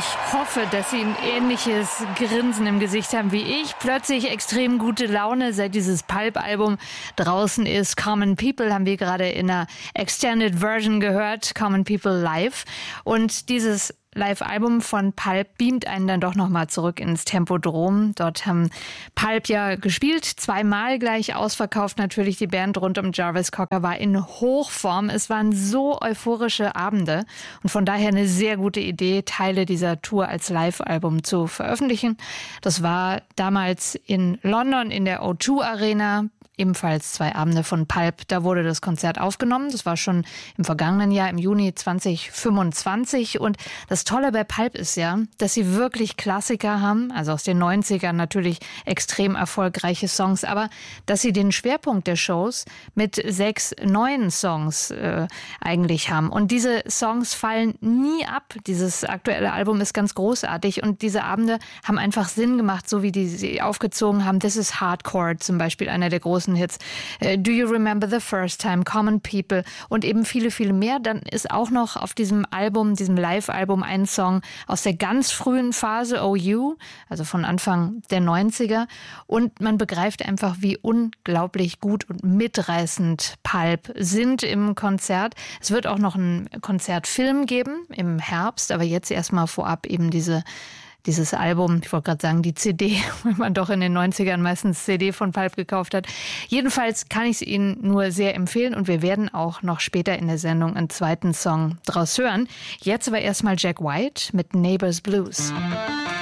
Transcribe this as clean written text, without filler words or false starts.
Ich hoffe, dass Sie ein ähnliches Grinsen im Gesicht haben wie ich. Plötzlich extrem gute Laune, seit dieses Pulp-Album draußen ist. Common People haben wir gerade in einer Extended Version gehört. Common People live. Und dieses Live-Album von Pulp beamt einen dann doch nochmal zurück ins Tempodrom. Dort haben Pulp ja gespielt, zweimal gleich ausverkauft. Natürlich die Band rund um Jarvis Cocker war in Hochform. Es waren so euphorische Abende und von daher eine sehr gute Idee, Teile dieser Tour als Live-Album zu veröffentlichen. Das war damals in London in der O2 Arena. Ebenfalls 2 Abende von Pulp. Da wurde das Konzert aufgenommen. Das war schon im vergangenen Jahr, im Juni 2025. Und das Tolle bei Pulp ist ja, dass sie wirklich Klassiker haben, also aus den 90ern natürlich extrem erfolgreiche Songs, aber dass sie den Schwerpunkt der Shows mit 6 neuen Songs eigentlich haben. Und diese Songs fallen nie ab. Dieses aktuelle Album ist ganz großartig und diese Abende haben einfach Sinn gemacht, so wie die sie aufgezogen haben. This is Hardcore zum Beispiel, einer der großen Hits. Do You Remember the First Time, Common People und eben viele, viele mehr. Dann ist auch noch auf diesem Album, diesem Live-Album ein Song aus der ganz frühen Phase, Oh You, also von Anfang der 90er. Und man begreift einfach, wie unglaublich gut und mitreißend Pulp sind im Konzert. Es wird auch noch einen Konzertfilm geben im Herbst, aber jetzt erstmal vorab eben dieses Album, ich wollte gerade sagen, die CD, wenn man doch in den 90ern meistens CD von Pulp gekauft hat. Jedenfalls kann ich es Ihnen nur sehr empfehlen und wir werden auch noch später in der Sendung einen zweiten Song draus hören. Jetzt aber erstmal Jack White mit Neighbors Blues.